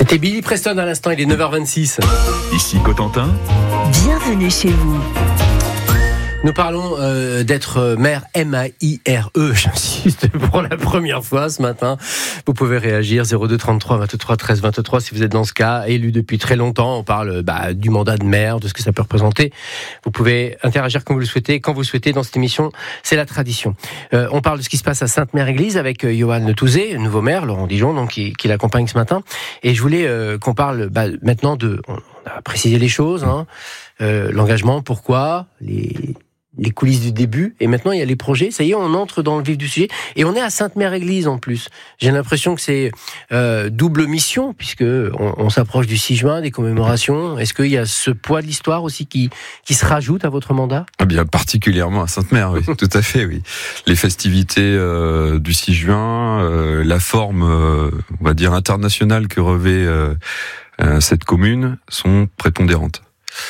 C'était Billy Preston à l'instant, il est 9h26. Ici Cotentin. Bienvenue chez vous. Nous parlons d'être maire, M-A-I-R-E, j'insiste pour la première fois ce matin. Vous pouvez réagir 02 33 23 13 23 si vous êtes dans ce cas, élu depuis très longtemps. On parle du mandat de maire, de ce que ça peut représenter. Vous pouvez interagir comme vous le souhaitez, quand vous le souhaitez dans cette émission, c'est la tradition. On parle de ce qui se passe à Sainte-Mère-Église avec Yoann Le Touzé, nouveau maire, Laurent Dijon, donc qui l'accompagne ce matin. Et je voulais qu'on parle maintenant on a précisé les choses, l'engagement, pourquoi, les coulisses du début, et maintenant il y a les projets. Ça y est, on entre dans le vif du sujet, et on est à Sainte-Mère-Église en plus. J'ai l'impression que c'est double mission, puisque on s'approche du 6 juin, des commémorations. Est-ce qu'il y a ce poids de l'histoire aussi qui se rajoute à votre mandat ? Eh bien, particulièrement à Sainte-Mère, oui, tout à fait, oui. Les festivités du 6 juin, la forme, on va dire, internationale que revêt cette commune sont prépondérantes.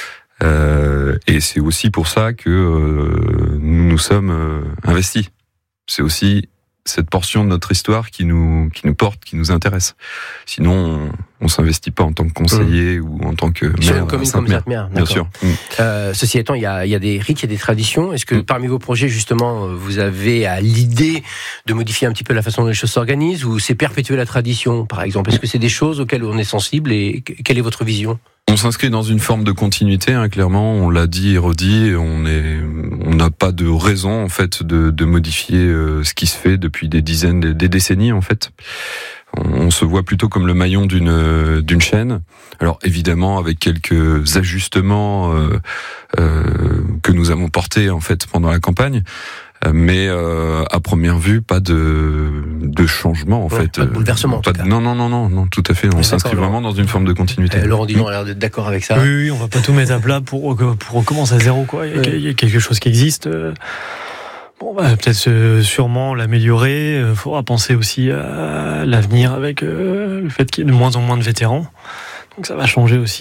Et c'est aussi pour ça que nous nous sommes investis. C'est aussi cette portion de notre histoire qui nous porte, qui nous intéresse. Sinon, on s'investit pas en tant que conseiller ou en tant que maire. Sur une commune comme Sainte-Mère, bien sûr. Ceci étant, il y a des rites, il y a des traditions. Est-ce que parmi vos projets, justement, vous avez à l'idée de modifier un petit peu la façon dont les choses s'organisent, ou c'est perpétuer la tradition, par exemple ? Est-ce que c'est des choses auxquelles on est sensible, et quelle est votre vision ? On s'inscrit dans une forme de continuité, clairement. On l'a dit et redit. On n'a pas de raison, en fait, de modifier ce qui se fait depuis des décennies, en fait. On se voit plutôt comme le maillon d'une chaîne. Alors évidemment avec quelques ajustements que nous avons portés en fait pendant la campagne, mais à première vue pas de changement en fait. Pas de bouleversement. Non, tout à fait. On s'inscrit vraiment dans une forme de continuité. Laurent Dijon a l'air d'être d'accord avec ça. Oui, on va pas tout mettre à plat pour recommencer à zéro, quoi. Il y a quelque chose qui existe. Peut-être sûrement l'améliorer. Faudra penser aussi à l'avenir avec le fait qu'il y ait de moins en moins de vétérans. Donc ça va changer aussi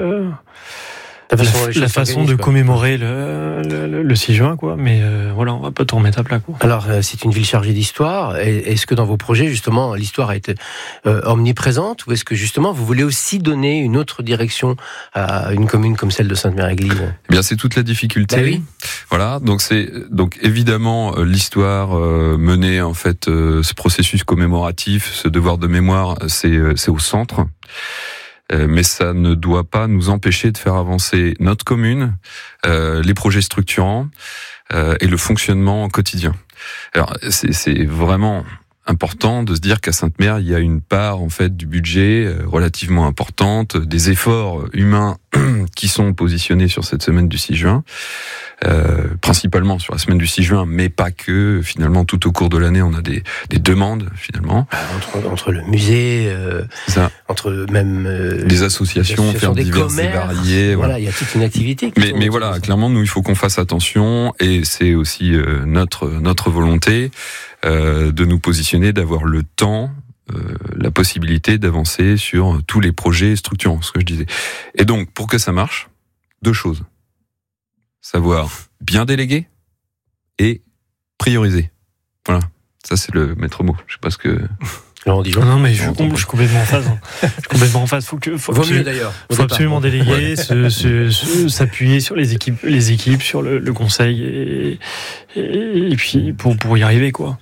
la façon de commémorer le 6 juin, quoi. Mais voilà, on va pas tout remettre à plat, quoi. Alors, c'est une ville chargée d'histoire. Est-ce que dans vos projets, justement, l'histoire a été omniprésente, ou est-ce que, justement, vous voulez aussi donner une autre direction à une commune comme celle de Sainte-Mère-Église ? Eh bien, c'est toute la difficulté. Oui. Voilà, donc évidemment l'histoire menée en fait ce processus commémoratif, ce devoir de mémoire, c'est au centre. Mais ça ne doit pas nous empêcher de faire avancer notre commune, les projets structurants et le fonctionnement quotidien. Alors c'est vraiment important de se dire qu'à Sainte-Mère, il y a une part en fait du budget relativement importante, des efforts humains qui sont positionnés sur cette semaine du 6 juin, principalement sur la semaine du 6 juin, mais pas que. Finalement, tout au cours de l'année, on a des demandes finalement entre le musée, entre même des associations, faire diverses et variées. Voilà, il y a toute une activité. Mais voilà, clairement, nous, il faut qu'on fasse attention, et c'est aussi notre volonté de nous positionner, d'avoir le temps, la possibilité d'avancer sur tous les projets structurants, ce que je disais. Et donc, pour que ça marche, 2 choses. Savoir bien déléguer et prioriser. Voilà. Ça, c'est le maître mot. Je sais pas ce que... Laurent Dijon. Non, mais je suis complètement en phase. Je suis complètement en phase. Vaut mieux d'ailleurs. Faut absolument déléguer, s'appuyer sur les équipes, sur le conseil, et puis pour y arriver, quoi.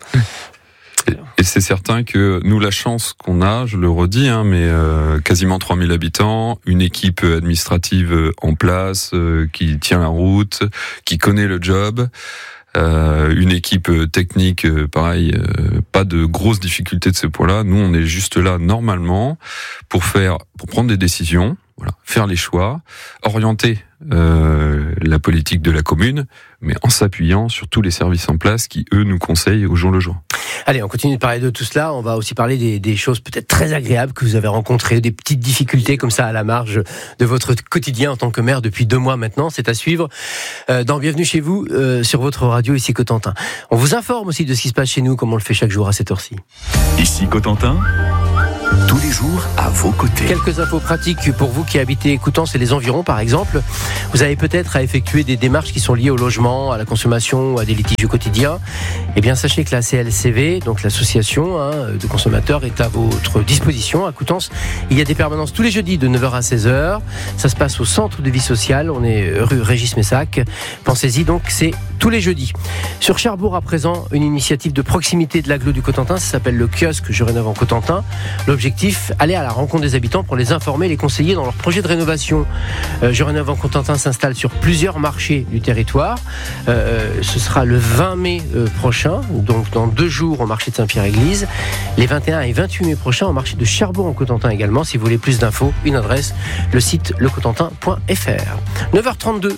Et c'est certain que nous, la chance qu'on a, je le redis, mais quasiment 3000 habitants, une équipe administrative en place, qui tient la route, qui connaît le job, une équipe technique, pareil, pas de grosses difficultés de ce point-là. Nous, on est juste là normalement pour prendre des décisions, voilà, faire les choix, orienter la politique de la commune, mais en s'appuyant sur tous les services en place qui, eux, nous conseillent au jour le jour. Allez, on continue de parler de tout cela. On va aussi parler des choses peut-être très agréables que vous avez rencontrées, des petites difficultés comme ça à la marge de votre quotidien en tant que maire depuis 2 mois maintenant. C'est à suivre dans Bienvenue chez vous sur votre radio ici Cotentin. On vous informe aussi de ce qui se passe chez nous, comme on le fait chaque jour à cette heure-ci. Ici Cotentin, tous les jours à vos côtés. Quelques infos pratiques pour vous qui habitez Coutances et les environs, par exemple. Vous avez peut-être à effectuer des démarches qui sont liées au logement, à la consommation, à des litiges du quotidien. Eh bien, sachez que la CLCV, donc l'association de consommateurs, est à votre disposition à Coutances. Il y a des permanences tous les jeudis de 9h à 16h. Ça se passe au centre de vie sociale. On est rue Régis Messac. Pensez-y donc, c'est tous les jeudis. Sur Cherbourg, à présent, une initiative de proximité de l'agglo du Cotentin. Ça s'appelle le kiosque Je rénove en Cotentin. L'objectif, aller à la rencontre des habitants pour les informer, les conseiller dans leur projet de rénovation. Je rénove en Cotentin s'installe sur plusieurs marchés du territoire. Ce sera le 20 mai prochain, donc dans 2 jours au marché de Saint-Pierre-Église. Les 21 et 28 mai prochains au marché de Cherbourg en Cotentin également. Si vous voulez plus d'infos, une adresse, le site lecotentin.fr. 9h32.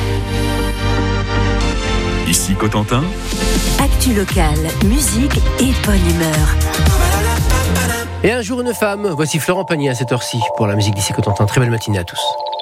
Ici Cotentin. Actu locale, musique et bonne humeur. Et un jour une femme. Voici Florent Pagny à cette heure-ci pour la musique d'ici Cotentin. Très belle matinée à tous.